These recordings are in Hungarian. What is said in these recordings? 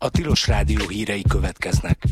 A Tilos Rádió hírei következnek.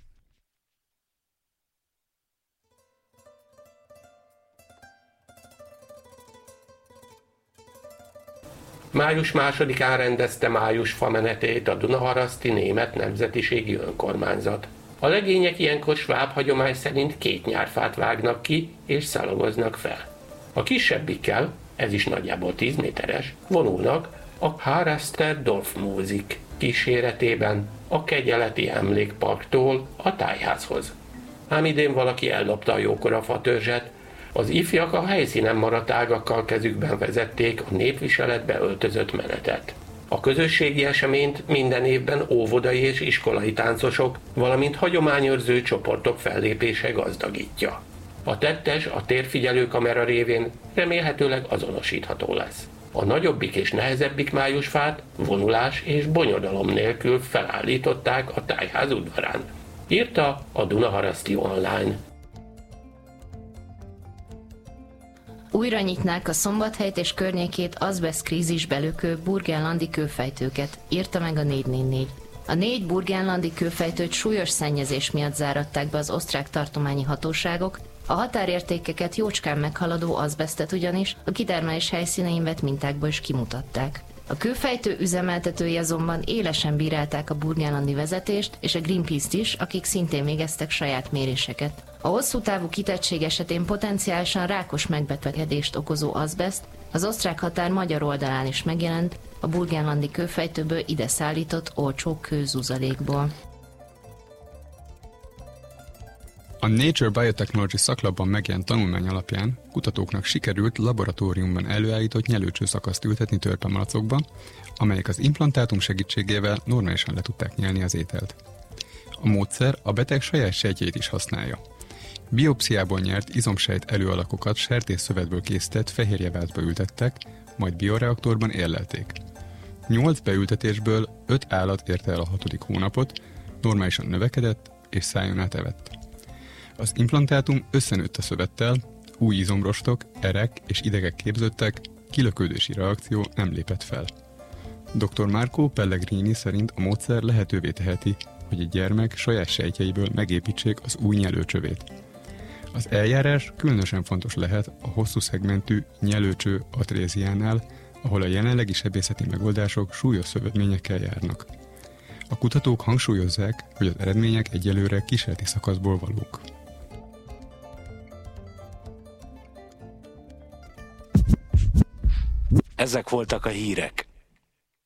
Május 2-án rendezte május famenetét a Dunaharaszti Német Nemzetiségi Önkormányzat. A legények ilyenkor sváb hagyomány szerint 2 nyárfát vágnak ki és szalagoznak fel. A kisebbikkel, ez is nagyjából 10 méteres, vonulnak a Haraszter Dorfmusik kíséretében a Kegyeleti Emlékparktól a tájházhoz. Ám idén valaki ellopta a jókora fatörzset, az ifjak a helyszínen maradt ágakkal kezükben vezették a népviseletbe öltözött menetet. A közösségi eseményt minden évben óvodai és iskolai táncosok, valamint hagyományőrző csoportok fellépése gazdagítja. A tettes a térfigyelő kamera révén remélhetőleg azonosítható lesz. A nagyobbik és nehezebbik májusfát vonulás és bonyodalom nélkül felállították a tájház udvarán, írta a Dunaharaszti Online. Újra nyitnák a Szombathelyt és környékét azbesztkrízisbe lökő burgenlandi kőfejtőket, írta meg a 444. A 4 burgenlandi kőfejtőt súlyos szennyezés miatt záratták be az osztrák tartományi hatóságok, a határértékeket jócskán meghaladó azbesztet ugyanis a kitermelés helyszínein vett mintákból is kimutatták. A kőfejtő üzemeltetői azonban élesen bírálták a burgenlandi vezetést és a Greenpeace-t is, akik szintén végeztek saját méréseket. A hosszú távú kitettség esetén potenciálisan rákos megbetegedést okozó azbeszt az osztrák határ magyar oldalán is megjelent, a burgenlandi kőfejtőből ide szállított olcsó kőzuzalékból. A Nature Biotechnology szaklapban megjelent tanulmány alapján kutatóknak sikerült laboratóriumban előállított nyelőcsőszakaszt ültetni törpemalacokba, amelyek az implantátum segítségével normálisan le tudták nyelni az ételt. A módszer a beteg saját sejtjeit is használja. Biopsziából nyert izomsejt előalakokat sertésszövetből készített fehérjevászba ültettek, majd bioreaktorban érlelték. 8 beültetésből 5 állat érte el a 6. hónapot, normálisan növekedett és szájon át evett. Az implantátum összenőtt a szövettel, új izomrostok, erek és idegek képződtek, kilökődési reakció nem lépett fel. Dr. Marco Pellegrini szerint a módszer lehetővé teheti, hogy egy gyermek saját sejtjeiből megépítsék az új nyelőcsövét. Az eljárás különösen fontos lehet a hosszú szegmentű nyelőcső atréziánál, ahol a jelenlegi sebészeti megoldások súlyos szövődményekkel járnak. A kutatók hangsúlyozzák, hogy az eredmények egyelőre kísérleti szakaszból valók. Ezek voltak a hírek.